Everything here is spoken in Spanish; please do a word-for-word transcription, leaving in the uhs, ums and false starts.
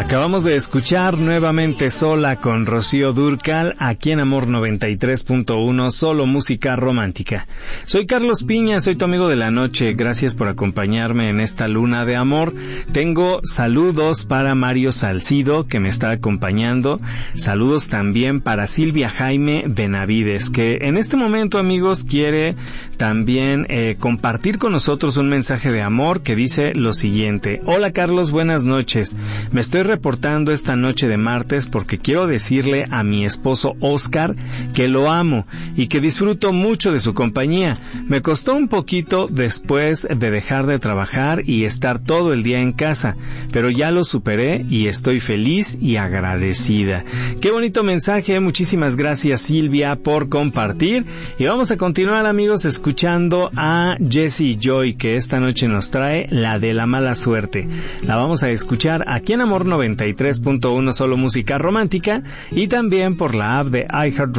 Acabamos de escuchar nuevamente Sola con Rocío Dúrcal, aquí en Amor noventa y tres punto uno, solo música romántica. Soy Carlos Piña, soy tu amigo de la noche, gracias por acompañarme en esta luna de amor. Tengo saludos para Mario Salcido, que me está acompañando, saludos también para Silvia Jaime Benavides, que en este momento, amigos, quiere también eh, compartir con nosotros un mensaje de amor que dice lo siguiente: hola Carlos, buenas noches, me estoy reportando esta noche de martes porque quiero decirle a mi esposo Oscar que lo amo y que disfruto mucho de su compañía. Me costó un poquito después de dejar de trabajar y estar todo el día en casa, pero ya lo superé y estoy feliz y agradecida. Qué bonito mensaje, muchísimas gracias Silvia por compartir, y vamos a continuar, amigos, escuchando a Jessie Joy, que esta noche nos trae La de la mala suerte. La vamos a escuchar aquí en Amor noventa y tres punto uno, solo música romántica, y también por la app de iHeartRadio.